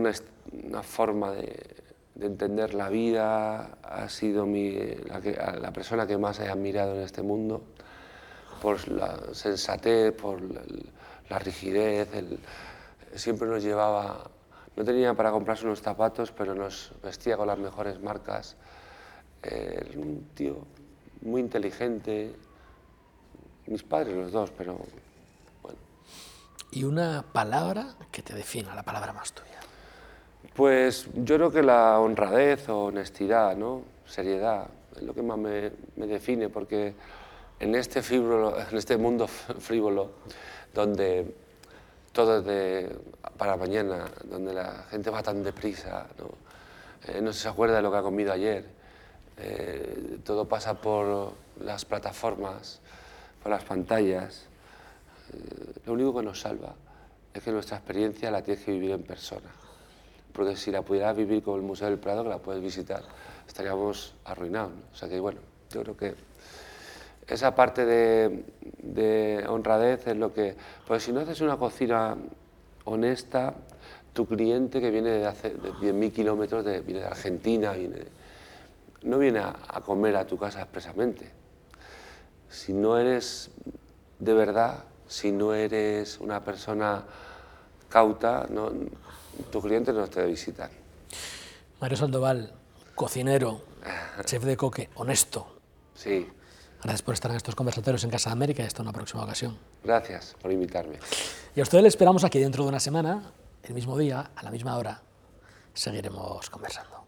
una forma de entender la vida, ha sido la persona que más he admirado en este mundo, por la sensatez, por la rigidez, siempre nos llevaba, no tenía para comprarse unos zapatos, pero nos vestía con las mejores marcas. Era un tío muy inteligente, mis padres los dos, pero bueno. ¿Y una palabra que te defina, la palabra más tuya? Pues yo creo que la honradez o honestidad, ¿no? Seriedad, es lo que más me define, porque en este mundo frívolo, donde todo es para mañana, donde la gente va tan deprisa, no se acuerda de lo que ha comido ayer, todo pasa por las plataformas, por las pantallas, lo único que nos salva es que nuestra experiencia la tienes que vivir en persona. Porque si la pudieras vivir como el Museo del Prado, que la puedes visitar, estaríamos arruinados, ¿no? O sea que, bueno, yo creo que esa parte de honradez es lo que... Pues si no haces una cocina honesta, tu cliente que viene de 10.000 kilómetros, viene de Argentina, no viene a comer a tu casa expresamente. Si no eres de verdad, si no eres una persona cauta, tus clientes no te visitan. Mario Sandoval, cocinero, chef de coque, honesto. Sí. Gracias por estar en estos conversatorios en Casa de América y hasta una próxima ocasión. Gracias por invitarme. Y a ustedes les esperamos aquí dentro de una semana, el mismo día, a la misma hora. Seguiremos conversando.